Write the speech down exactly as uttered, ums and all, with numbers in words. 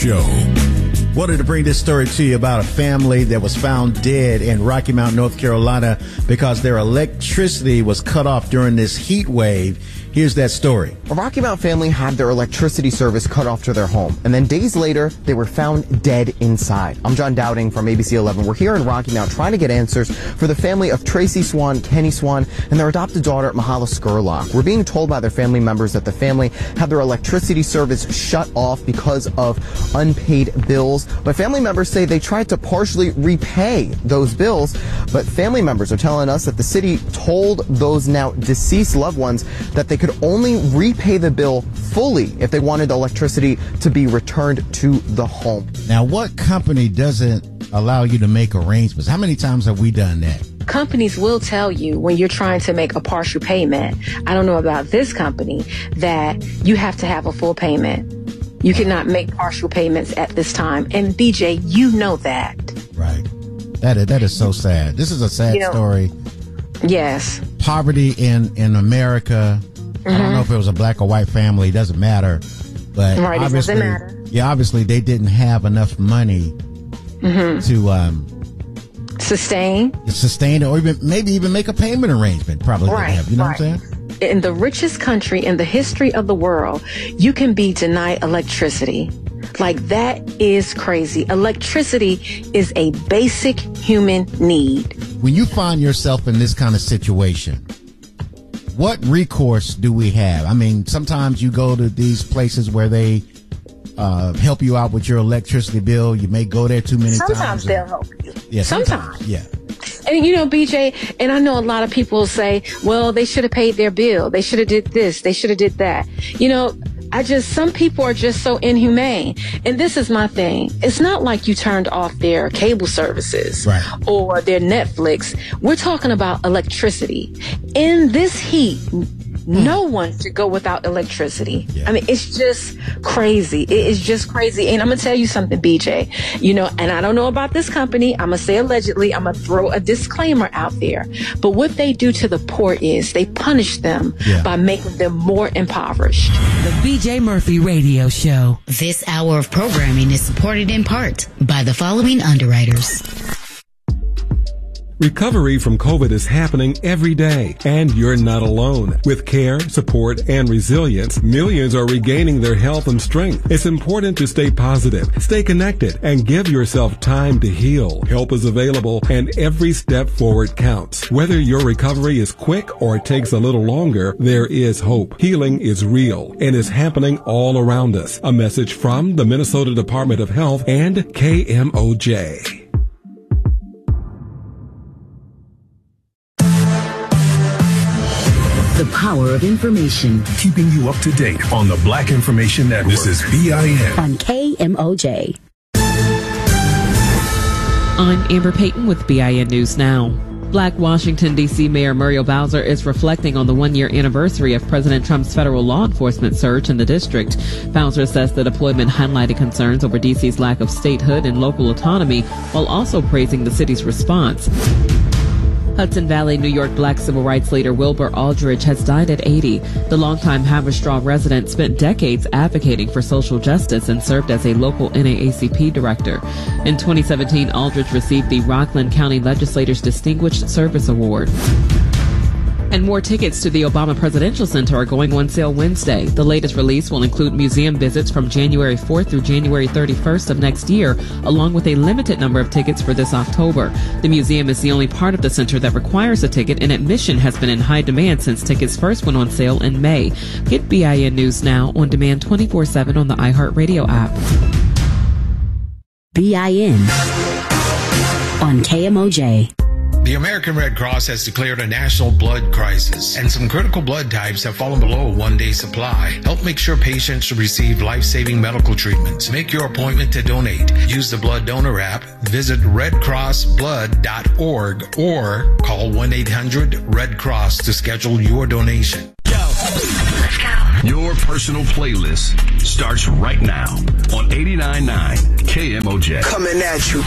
Show. Wanted to bring this story to you about a family that was found dead in Rocky Mount, North Carolina, because their electricity was cut off during this heat wave. Here's that story. A Rocky Mount family had their electricity service cut off to their home, and then days later, they were found dead inside. I'm John Dowding from A B C eleven. We're here in Rocky Mount trying to get answers for the family of Tracy Swan, Kenny Swan, and their adopted daughter, Mahala Scurlock. We're being told by their family members that the family had their electricity service shut off because of unpaid bills. But family members say they tried to partially repay those bills, but family members are telling us that the city told those now deceased loved ones that they could only repay the bill fully if they wanted electricity to be returned to the home. Now, what company doesn't allow you to make arrangements? How many times have we done that? Companies will tell you when you're trying to make a partial payment. I don't know about this company, that you have to have a full payment. You cannot make partial payments at this time. And B J, you know that. Right. That is, that is so sad. This is a sad you know, story. Yes. Poverty in, in America. Mm-hmm. I don't know if it was a black or white family. It doesn't matter. But right, obviously, it doesn't matter. Yeah, obviously they didn't have enough money mm-hmm. to um, sustain, sustain, or even maybe even make a payment arrangement. Probably right, didn't have. You know right. what I'm saying? In the richest country in the history of the world, you can be denied electricity. Like, that is crazy. Electricity is a basic human need. When you find yourself in this kind of situation, what recourse do we have? I mean, sometimes you go to these places where they uh, help you out with your electricity bill. You may go there too many sometimes times. Sometimes they'll help you. Yeah, sometimes. sometimes. Yeah. And, you know, B J, and I know a lot of people say, well, they should have paid their bill. They should have did this. They should have did that. You know, I just, some people are just so inhumane. And this is my thing. It's not like you turned off their cable services right. or their Netflix. We're talking about electricity. In this heat, no one should go without electricity. Yeah. I mean, it's just crazy. It is just crazy. And I'm going to tell you something, B J, you know, and I don't know about this company. I'm going to say allegedly. I'm going to throw a disclaimer out there. But what they do to the poor is they punish them yeah. by making them more impoverished. The B J Murphy Radio Show. This hour of programming is supported in part by the following underwriters. Recovery from COVID is happening every day, and you're not alone. With care, support, and resilience, millions are regaining their health and strength. It's important to stay positive, stay connected, and give yourself time to heal. Help is available, and every step forward counts. Whether your recovery is quick or it takes a little longer, there is hope. Healing is real and is happening all around us. A message from the Minnesota Department of Health and K M O J. The power of information. Keeping you up to date on the Black Information Network. This is B I N. On K M O J. I'm Amber Payton with B I N News Now. Black Washington, D C Mayor Muriel Bowser is reflecting on the one-year anniversary of President Trump's federal law enforcement surge in the district. Bowser says the deployment highlighted concerns over D C's lack of statehood and local autonomy, while also praising the city's response. Hudson Valley, New York Black civil rights leader Wilbur Aldridge has died at eighty. The longtime Haverstraw resident spent decades advocating for social justice and served as a local N double A C P director. In twenty seventeen, Aldridge received the Rockland County Legislators Distinguished Service Award. And more tickets to the Obama Presidential Center are going on sale Wednesday. The latest release will include museum visits from January fourth through January thirty-first of next year, along with a limited number of tickets for this October. The museum is the only part of the center that requires a ticket, and admission has been in high demand since tickets first went on sale in May. Get B I N News Now on demand twenty-four seven on the iHeartRadio app. B I N on K M O J. The American Red Cross has declared a national blood crisis, and some critical blood types have fallen below a one-day supply. Help make sure patients receive life-saving medical treatments. Make your appointment to donate. Use the Blood Donor app, visit red cross blood dot org, or call one eight hundred red cross to schedule your donation. Let's go. Your personal playlist starts right now on eighty-nine point nine K M O J. Coming at you.